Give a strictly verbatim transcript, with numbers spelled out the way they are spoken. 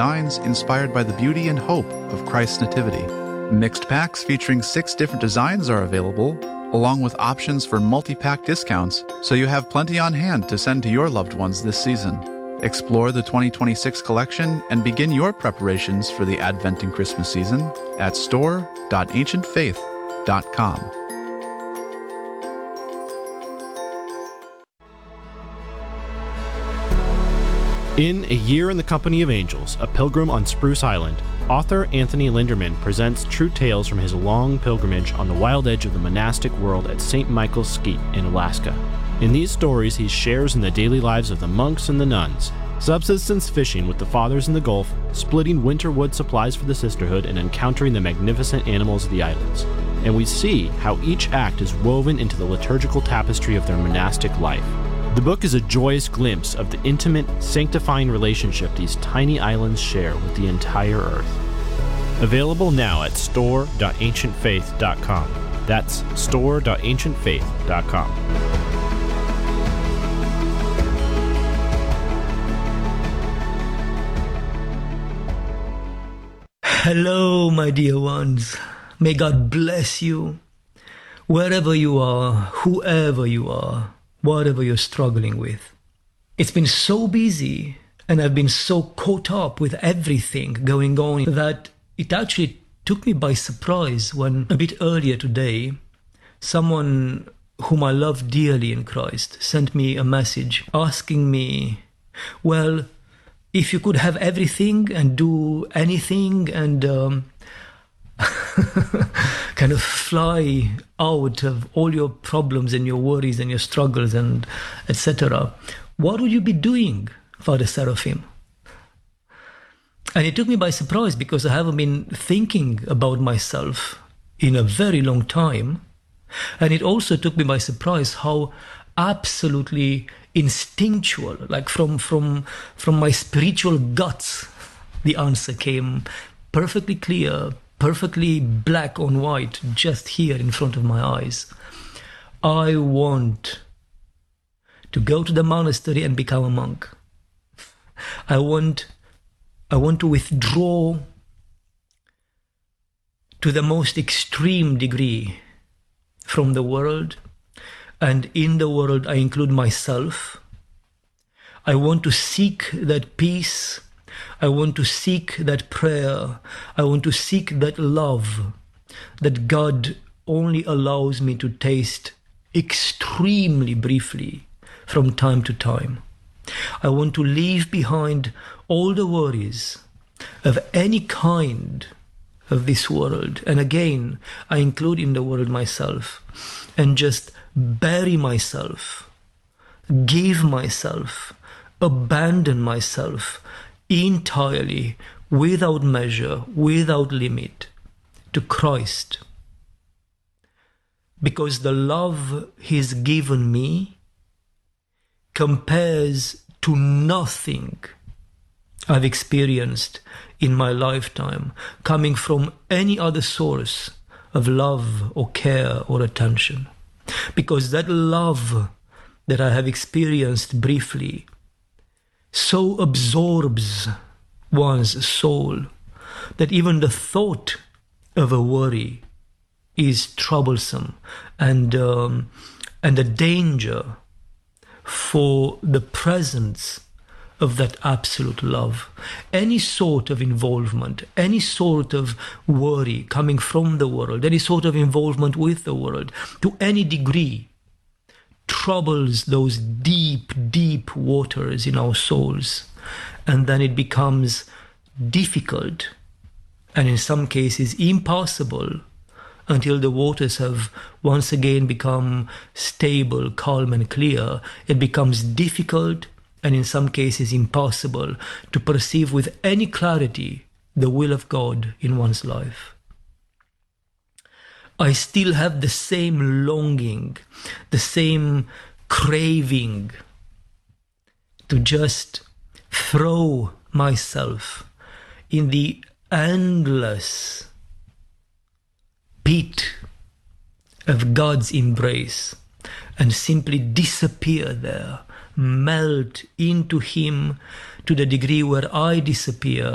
designs inspired by the beauty and hope of Christ's nativity. Mixed packs featuring six different designs are available, along with options for multi-pack discounts, so you have plenty on hand to send to your loved ones this season. Explore the twenty twenty-six collection and begin your preparations for the Advent and Christmas season at store dot ancient faith dot com. In A Year in the Company of Angels, A Pilgrim on Spruce Island, author Anthony Linderman presents true tales from his long pilgrimage on the wild edge of the monastic world at Saint Michael's Skeet in Alaska. In these stories, he shares in the daily lives of the monks and the nuns, subsistence fishing with the fathers in the Gulf, splitting winter wood supplies for the sisterhood, and encountering the magnificent animals of the islands. And we see how each act is woven into the liturgical tapestry of their monastic life. The book is a joyous glimpse of the intimate, sanctifying relationship these tiny islands share with the entire earth. Available now at store dot ancient faith dot com. That's store dot ancient faith dot com. Hello, my dear ones. May God bless you. Wherever you are, whoever you are, whatever you're struggling with. It's been so busy and I've been so caught up with everything going on that it actually took me by surprise when a bit earlier today, someone whom I love dearly in Christ sent me a message asking me, well, if you could have everything and do anything and um, kind of fly out of all your problems and your worries and your struggles and et cetera, what would you be doing, Father Seraphim? And it took me by surprise because I haven't been thinking about myself in a very long time. And it also took me by surprise how absolutely instinctual, like from from from my spiritual guts, the answer came perfectly clear, perfectly black on white, just here in front of my eyes. I want to go to the monastery and become a monk. I want I want to withdraw to the most extreme degree from the world. And in the world, I include myself. I want to seek that peace. I want to seek that prayer. I want to seek that love that God only allows me to taste extremely briefly from time to time. I want to leave behind all the worries of any kind of this world. And again, I include in the world myself, and just bury myself, give myself, abandon myself entirely, without measure, without limit, to Christ. Because the love He's given me compares to nothing I've experienced in my lifetime, coming from any other source of love or care or attention. Because that love that I have experienced briefly so absorbs one's soul that even the thought of a worry is troublesome and um, and a danger for the presence of that absolute love. Any sort of involvement, any sort of worry coming from the world, any sort of involvement with the world, to any degree, troubles those deep, deep waters in our souls. And then it becomes difficult, and in some cases impossible, until the waters have once again become stable, calm, and clear. It becomes difficult, and in some cases impossible, to perceive with any clarity the will of God in one's life. I still have the same longing, the same craving to just throw myself in the endless pit of God's embrace and simply disappear there, melt into Him to the degree where I disappear